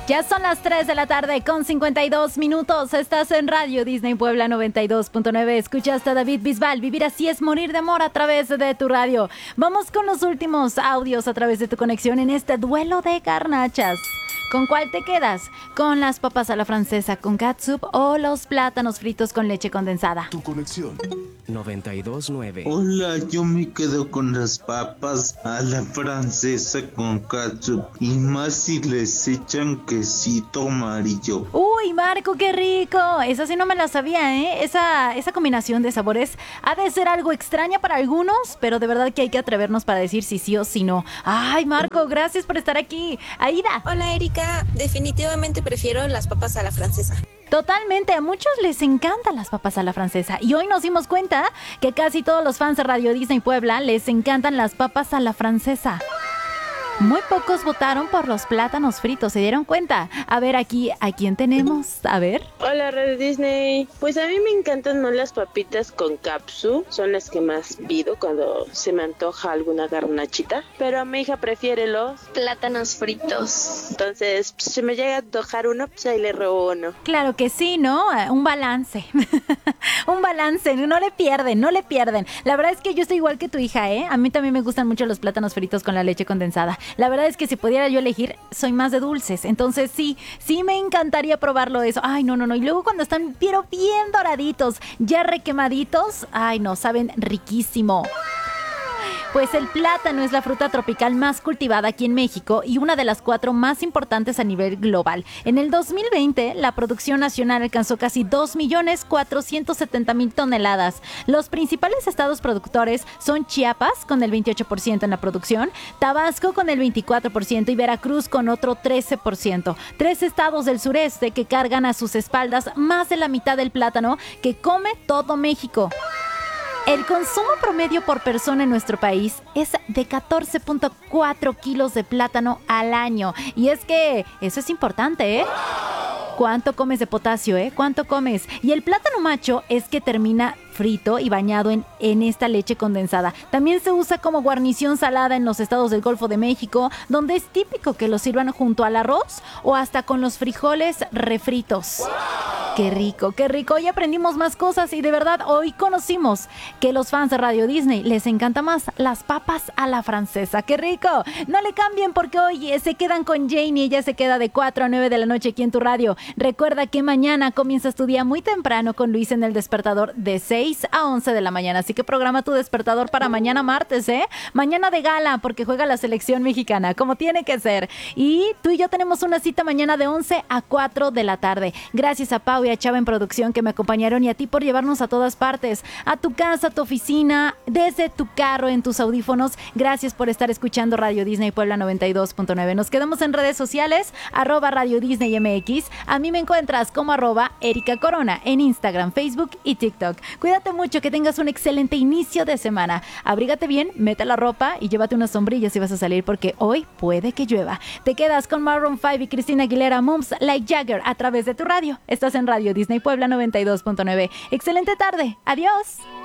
Ya son las 3 de la tarde con 52 minutos. Estás en Radio Disney Puebla 92.9. Escuchaste a David Bisbal. Vivir así es morir de amor a través de tu radio. Vamos con los últimos audios a través de tu conexión en este duelo de garnachas. ¿Con cuál te quedas? ¿Con las papas a la francesa con catsup o los plátanos fritos con leche condensada? Tu conexión 92.9. Hola, yo me quedo con las papas a la francesa con catsup y más si les echan quesito amarillo. Uy, Marco, qué rico. Esa sí no me la sabía, ¿eh? Esa combinación de sabores ha de ser algo extraña para algunos, pero de verdad que hay que atrevernos para decir si sí o si no. Ay, Marco, gracias por estar aquí. Aida. Hola, Erika. Definitivamente prefiero las papas a la francesa. Totalmente, a muchos les encantan las papas a la francesa y hoy nos dimos cuenta que casi todos los fans de Radio Disney Puebla les encantan las papas a la francesa. Muy pocos votaron por los plátanos fritos, ¿se dieron cuenta? A ver, aquí, ¿a quién tenemos? A ver. Hola, Radio Disney. Pues a mí me encantan más las papitas con capsu. Son las que más pido cuando se me antoja alguna garnachita. Pero a mi hija prefiere los plátanos fritos. Entonces, si me llega a antojar uno, pues ahí le robo uno. Claro que sí, ¿no? Un balance. Un balance. No le pierden, no le pierden. La verdad es que yo estoy igual que tu hija, ¿eh? A mí también me gustan mucho los plátanos fritos con la leche condensada. La verdad es que si pudiera yo elegir, soy más de dulces. Entonces sí me encantaría probarlo eso. Ay, no. Y luego cuando están, pero bien doraditos, ya requemaditos, ay, no, saben riquísimo. Pues el plátano es la fruta tropical más cultivada aquí en México y una de las 4 más importantes a nivel global. En el 2020, la producción nacional alcanzó casi 2.470.000 toneladas. Los principales estados productores son Chiapas, con el 28% en la producción, Tabasco con el 24% y Veracruz con otro 13%. 3 estados del sureste que cargan a sus espaldas más de la mitad del plátano que come todo México. El consumo promedio por persona en nuestro país es de 14.4 kilos de plátano al año. Y es que eso es importante, ¿eh? ¿Cuánto comes de potasio, ¿Cuánto comes? Y el plátano macho es que termina frito y bañado en esta leche condensada. También se usa como guarnición salada en los estados del Golfo de México, donde es típico que lo sirvan junto al arroz o hasta con los frijoles refritos. ¡Qué rico, qué rico! Hoy aprendimos más cosas y de verdad hoy conocimos que los fans de Radio Disney les encanta más las papas a la francesa. ¡Qué rico! No le cambien porque hoy se quedan con Jane y ella se queda de 4 a 9 de la noche aquí en tu radio. Recuerda que mañana comienzas tu día muy temprano con Luis en el despertador de 6 a 11 de la mañana. Así que programa tu despertador para mañana martes, Mañana de gala porque juega la selección mexicana, como tiene que ser. Y tú y yo tenemos una cita mañana de 11 a 4 de la tarde. Gracias a Pau y a Chava en producción que me acompañaron y a ti por llevarnos a todas partes. A tu casa, a tu oficina, desde tu carro, en tus audífonos. Gracias por estar escuchando Radio Disney Puebla 92.9. Nos quedamos en redes sociales, @Radio Disney MX. A mí me encuentras como @Erika Corona en Instagram, Facebook y TikTok. Cuídate mucho, que tengas un excelente inicio de semana. Abrígate bien, mete la ropa y llévate unas sombrillas si vas a salir porque hoy puede que llueva. Te quedas con Maroon 5 y Cristina Aguilera, Moms Like Jagger a través de tu radio. Estás en Radio Disney Puebla 92.9. Excelente tarde. Adiós.